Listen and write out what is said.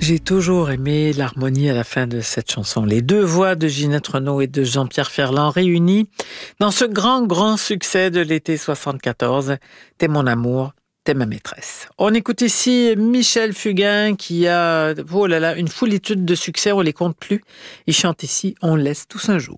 J'ai toujours aimé l'harmonie à la fin de cette chanson. Les deux voix de Ginette Renaud et de Jean-Pierre Ferland réunies dans ce grand succès de l'été 74, « T'es mon amour, t'es ma maîtresse ». On écoute ici Michel Fugain qui a, une foulitude de succès, on les compte plus. Il chante ici « On laisse tous un jour ».